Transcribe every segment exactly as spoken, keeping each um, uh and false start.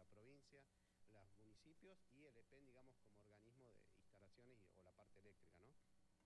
la provincia, los municipios y el E P E N, digamos, como organismo de instalaciones y, o la parte eléctrica, ¿no?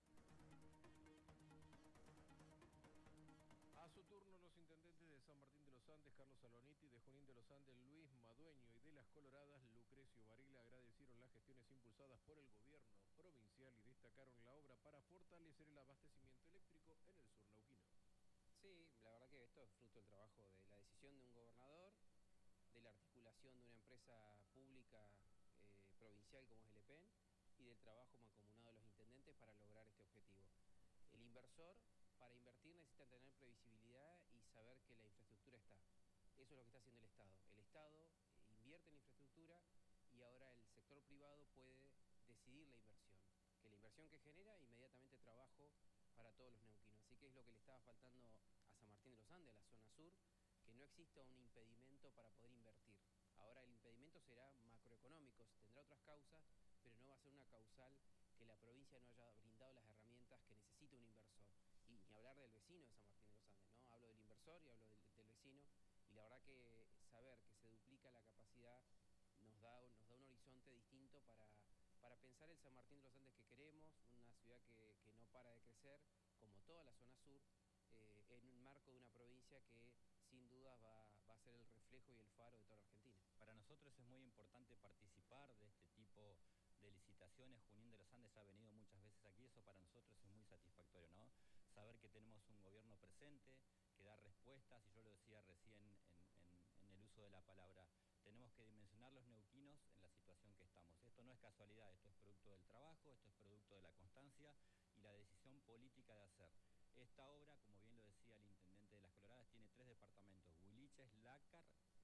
A su turno, los intendentes de San Martín de los Andes, Carlos Saloniti, de Junín de los Andes, Luis Madueño, y de Las Coloradas, Lucrecio Varela, agradecieron las gestiones impulsadas por el gobierno provincial y destacaron la obra para fortalecer el abastecimiento eléctrico en el sur neuquino. Sí, la verdad que esto es fruto del trabajo de la decisión de un gobernador, de la articulación de una empresa pública eh, provincial como es el E P E N y del trabajo mancomunado de los intendentes para lograr este objetivo. El inversor, para invertir, necesita tener previsibilidad y saber que la infraestructura está. Eso es lo que está haciendo el Estado. El Estado invierte en la infraestructura y ahora el sector privado puede decidir la inversión. Que la inversión que genera, inmediatamente trabajo para todos los neuquinos. Así que es lo que le estaba faltando a San Martín de los Andes, a la zona sur, que no exista un impedimento para poder invertir. Ahora el impedimento será macroeconómico, tendrá otras causas, pero no va a ser una causal que la provincia no haya brindado las herramientas que necesita un inversor. Y ni hablar del vecino de San Martín de los Andes, ¿no? Hablo del inversor y hablo del, del vecino, y la verdad que saber que se duplica la capacidad nos da, nos da un horizonte distinto para, para pensar el San Martín de los Andes que queremos, una ciudad que, que no para de crecer, como toda la zona sur, eh, en un marco de una provincia que sin duda va, va a ser el reflejo y el faro de toda la Argentina. Para nosotros es muy importante participar de este tipo de licitaciones. Junín de los Andes ha venido muchas veces aquí, eso para nosotros es muy satisfactorio, ¿no? Saber que tenemos un gobierno presente, que da respuestas, y yo lo decía recién en, en, en el uso de la palabra, tenemos que dimensionar los neuquinos en la situación que estamos. Esto no es casualidad, esto es producto del trabajo, esto es producto de la constancia y la decisión política de hacer. Esta obra, como bien lo decía el intendente de Las Coloradas, tiene tres departamentos: Huiliches, Lácar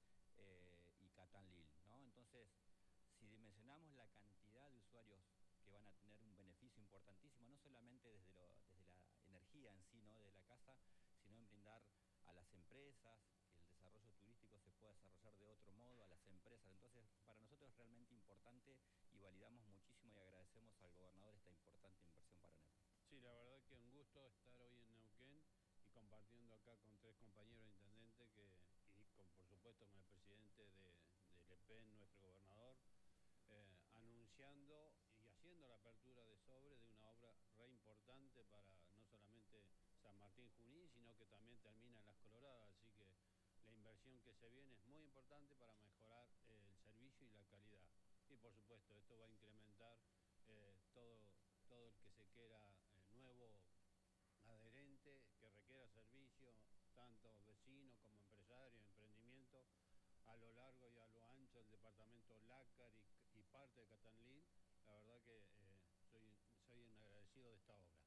eh, y Catanlil, ¿no? Entonces, si dimensionamos la cantidad de usuarios que van a tener un beneficio importantísimo, no solamente desde, lo, desde la energía en sí, ¿no?, de la casa, sino en brindar a las empresas, que el desarrollo turístico se pueda desarrollar de otro modo, a las empresas. Entonces, para nosotros es realmente importante y validamos muchísimo y agradecemos al gobernador esta importante inversión para Neuquén. Sí, la verdad que un gusto estar hoy en Neuquén y compartiendo acá con tres compañeros intendentes que, y con, por supuesto con el presidente de, del E P E N, nuestro gobernador, eh, anunciando y haciendo la apertura de sobre de una obra re importante para no solamente San Martín Junín, sino que también termina en Las Coloradas, así que la inversión que se viene es muy importante para mejorar eh, el servicio y la calidad. Y por supuesto, esto va a incrementar eh, todo, todo el que se quiera eh, nuevo adherente, que requiera servicio, tanto vecino como empresario, emprendimiento, a lo largo y a lo ancho del departamento Lácar y, y parte de Catanlil. La verdad que eh, soy, soy un agradecido de esta obra.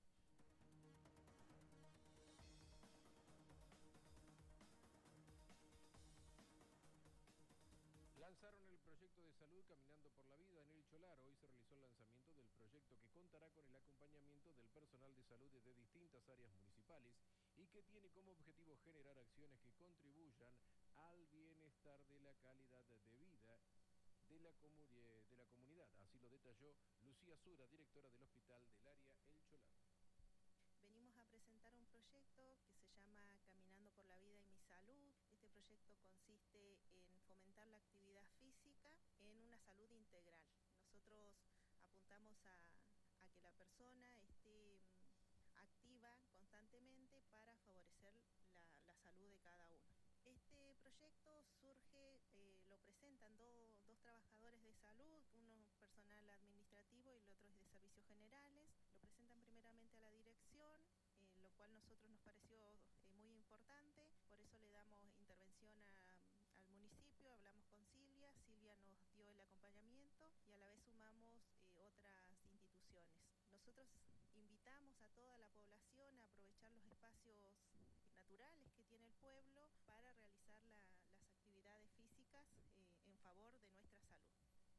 Lanzaron el proyecto de salud Caminando por la Vida en El Cholar. Hoy se realizó el lanzamiento del proyecto, que contará con el acompañamiento del personal de salud de distintas áreas municipales y que tiene como objetivo generar acciones que contribuyan al bienestar de la calidad de vida de la, comu de la comunidad. Así lo detalló Lucía Sura, directora del Hospital del Área El Cholar. Venimos a presentar un proyecto que se llama Caminando por la Vida y mi Salud. Este proyecto consiste en fomentar la actividad física en una salud integral. Nosotros apuntamos a, a que la persona esté activa constantemente para favorecer la, la salud de cada uno. Este proyecto surge, eh, lo presentan do, dos trabajadores de salud, uno personal administrativo y el otro es de servicios generales. Lo presentan primeramente a la dirección, eh, lo cual a nosotros nos pareció eh, muy importante, por eso le damos intervención a, al municipio, hablamos con Silvia, Silvia nos dio el acompañamiento y a la vez sumamos eh, otras instituciones. Nosotros invitamos a toda la población a aprovechar los espacios naturales que tiene el pueblo para realizar la, las actividades físicas eh, en favor de nuestra salud.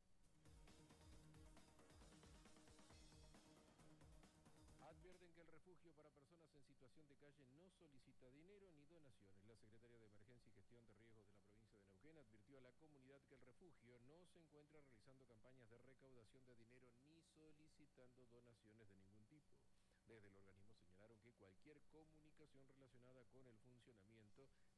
Advierten que el refugio para personas en situación de calle no solicita dinero ni donaciones. La secretaria de Emergencia y Gestión de Riesgos de la provincia de Neuquén advirtió a la comunidad que el refugio no se encuentra realizando campañas de recaudación de dinero ni solicitando donaciones de ningún tipo. Desde el organismo señalaron que cualquier comunicación relacionada con el funcionamiento